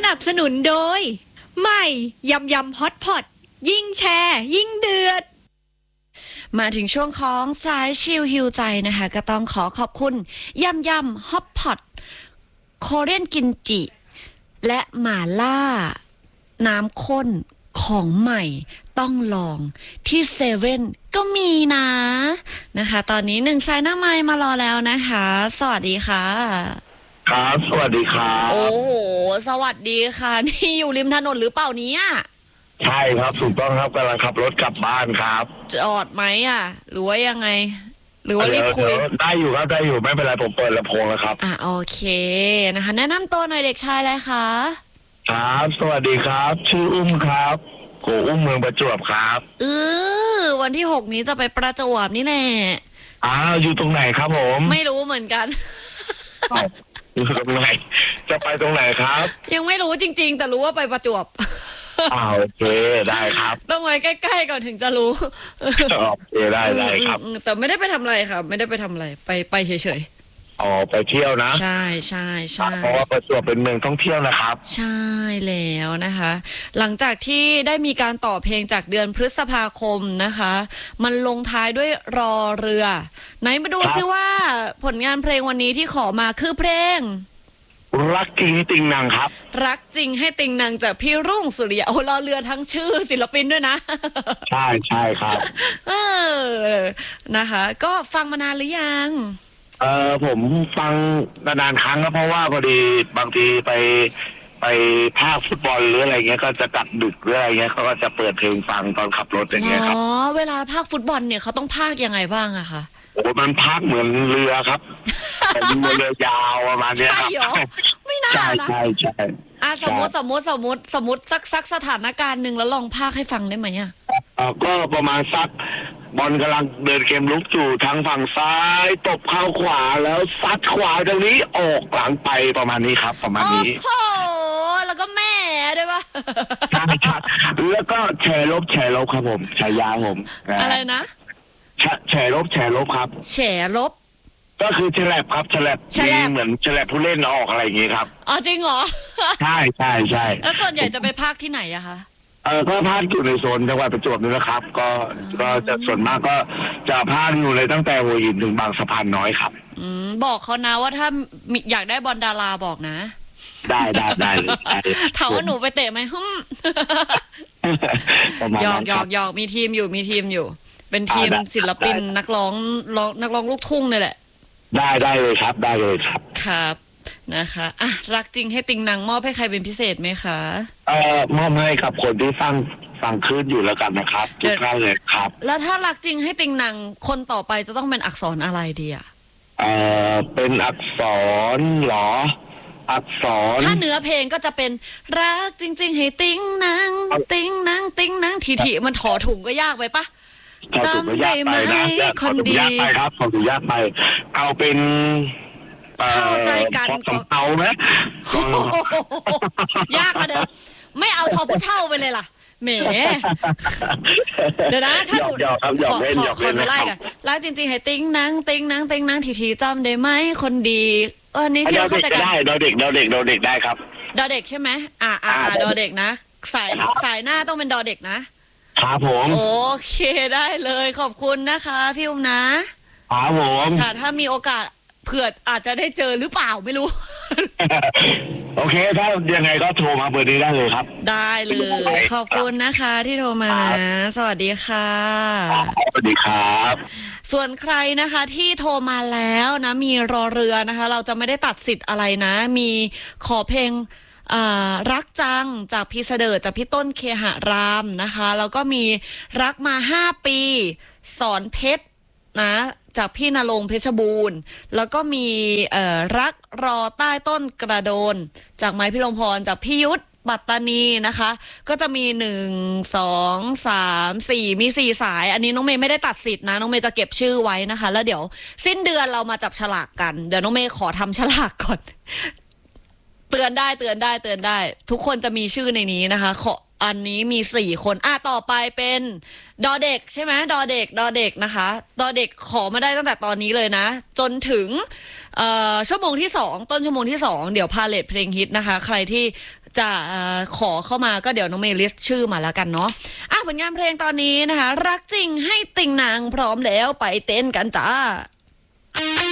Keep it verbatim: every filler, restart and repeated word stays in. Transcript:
นับสนุนโดยใหม่ยำยำฮอตพอตยิ่งแชร์ยิ่งเดือดมาถึงช่วงของสายชิลฮิวใจนะคะก็ต้องขอขอบคุณยำยำฮอตพอตโคเรียนกินจิและหม่าล่าน้ำข้นของใหม่ต้องลองที่เซเว่นก็มีนะนะคะตอนนี้หนึ่งสายหน้าไมค์มารอแล้วนะคะสวัสดีค่ะครับสวัสดีครับโอ้โหสวัสดีค่ะนี่อยู่ริมถนนหรือเปล่านี้ใช่ครับถูกต้องครับกำลังขับรถกลับบ้านครับจอดไหมอ่ะหรือว่ายังไงหรือว่ารีบคุยได้อยู่ครับได้อยู่ไม่เป็นไรผมเปิดลำโพงแล้วครับอ่ะโอเคนะคะแนะนำตัวหน่อยเด็กชายอะไรคะครับสวัสดีครับชื่ออุ้มครับโกอุ้มเมืองประจวบครับเออวันที่หกนี้จะไปประจวบนี่แน่อ้าวอยู่ตรงไหนครับผมไม่รู้เหมือนกันอยู่ตรงไหนจะไปตรงไหนครับยังไม่รู้จริงๆแต่รู้ว่าไปประจวบอ้าวโอเคได้ครับต้องไว้ใกล้ๆก่อนถึงจะรู้โอเคได้ได้ครับแต่ไม่ได้ไปทำอะไรครับไม่ได้ไปทำอะไรไปไปเฉยๆอ๋อไปเที่ยวนะใช่ใช่ใช่เพราะว่าประจวบเป็นเมืองท่องเที่ยวนะครับใช่แล้วนะคะหลังจากที่ได้มีการต่อเพลงจากเดือนพฤษภาคมนะคะมันลงท้ายด้วยรอเรือไหนมาดูซิว่าผลงานเพลงวันนี้ที่ขอมาคือเพลงรักจริงให้ติงนางครับรักจริงให้ติงนางจากพี่รุ่งสุริยะโอ้รอเรือทั้งชื่อศิลปินด้วยนะใช่ใช่ครับเออนะคะก็ฟังมานานหรือยังเออผมฟังนานๆครั้งก็เพราะว่าพอดีบางทีไปไปภาคฟุตบอลหรืออะไรเงี้ยก็จะกลับดึกหรืออะไรเงี้ยเขาก็จะเปิดเพลงฟังตอนขับรถอย่างเงี้ยครับอ๋อเวลาภาคฟุตบอลเนี่ยเขาต้องภาคยังไงบ้างอะคะโอ้มันภาคเหมือนเรือครับเป็นเรือยาวประมาณนี้ครับใช่หรอไม่น่านะใช่ใช่อ่ะสมมติสมมติสมมติสมมติสักสักสถานการณ์หนึ่งแล้วลองภาคให้ฟังได้ไหมอะอ่าก็ประมาณสักบอลกำลังเดินเกมลุกจู่ทางฝั่งซ้ายตบเข้าขวาแล้วซัดขวาตรงนี้ออกหลังไปประมาณนี้ครับประมาณนี้โอ้โหแล้วก็แม่ได้ปะใช่ครับแล้วก็แชร์ลบแชร์ลบครับผมฉายาผมอะไรนะแชร์ลบแชร์ลบครับแฉลบก็คือฉลับครับฉลับเหมือนฉลับผู้เล่นออกอะไรอย่างงี้ครับอ๋อจริงเหรอใช่ใช่ใช่แล้วส่วนใหญ่จะไปภาคที่ไหนอะคะเออก็ภาคอยู่ในโซนจังหวัดประจวบนี่นะครับก็ก็จะส่วนมากก็จะภาคอยู่เลยตั้งแต่หัวหินถึงบางสะพานน้อยครับอืมบอกเขานะว่าถ้าอยากได้บอลดาราบอกนะได้ได้ได้เลยถามว่าหนูไปเตะไหมฮึมหยอกหยอกหยอกมีทีมอยู่มีทีมอยู่เป็นทีมศิลปินนักร้องนักร้องลูกทุ่งนี่แหละได้ได้เลยครับได้เลยครับครับนะคะอ่ะรักจริงให้ติงนางมอบให้ใครเป็นพิเศษไหมคะเอ่อมอบให้กับคนที่ฟังฟังคลื่นอยู่แล้วกันนะครับทุกท่านเลยครับแล้วถ้ารักจริงให้ติงนางคนต่อไปจะต้องเป็นอักษรอะไรดีอ่ะเอ่อเป็นอักษรเหรออักษรถ้าเนื้อเพลงก็จะเป็นรักจริงๆให้ติงนางติงนางติงนางทีทีมันถอถุงก็ยากไปปะจำได้ไหมคนดียากไปครับขอดูยากไปเอาเป็นเข้าใจกันก็เอาไหมยากมาเด้อไม่เอาทอพุเท่าไปเลยล่ะแหมเดี๋ยวนะถ้าหนูขอขอขอไล่กันรักจริงๆให้ติ้งนังติ้งนังติ้งนังทีทีจำได้ไหมคนดีเออนี่ที่เราเข้าใจกันได้ดอเด็กดอเด็กดอเด็กได้ครับดอเด็กใช่ไหมอ่าอ่าดอเด็กนะสายสายหน้าต้องเป็นดอเด็กนะครับผมโอเคได้เลยขอบคุณนะคะพี่อุ้มนะครับผมค่ะถ้ามีโอกาสเผื่ออาจจะได้เจอหรือเปล่าไม่รู้โอเคถ้ายังไงก็โทรมาเบอร์นี้ได้เลยครับได้เลยขอบคุณนะคะที่โทรมานะสวัสดีค่ะสวัสดีครับส่วนใครนะคะที่โทรมาแล้วนะมีรอเรือนะคะเราจะไม่ได้ตัดสิทธิ์อะไรนะมีขอเพลงรักจังจากพี่เสดิร์ดจากพี่ต้นเคหะรามนะคะแล้วก็มีรักมาห้าปีสอนเพชรนะจากพี่ณรงค์เพชรบูรณ์แล้วก็มีรักรอใต้ต้นกระโดนจากไม้พิรมพรจากพี่ยุทธปัตตานีนะคะก็จะมีหนึ่งสองสามสี่มีสี่สายอันนี้น้องเมย์ไม่ได้ตัดสิทธิ์นะน้องเมย์จะเก็บชื่อไว้นะคะแล้วเดี๋ยวสิ้นเดือนเรามาจับฉลากกันเดี๋ยวน้องเมย์ขอทำฉลากก่อนเตือนได้เตือนได้เตือนได้ทุกคนจะมีชื่อในนี้นะคะขออันนี้มีสี่คนอ่ะต่อไปเป็นดอเด็กใช่ไหมดอเด็กดอเด็กนะคะดอเด็กขอมาได้ตั้งแต่ตอนนี้เลยนะจนถึงชั่วโมงที่สองต้นชั่วโมงที่สองเดี๋ยวพาเลทเพลงฮิตนะคะใครที่จะขอเข้ามาก็เดี๋ยวน้องเมย์ลิสต์ชื่อมาแล้วกันเนาะอ่ะผลงานเพลงตอนนี้นะคะรักจริงให้ติ่งนางพร้อมแล้วไปเต้นกันจ้า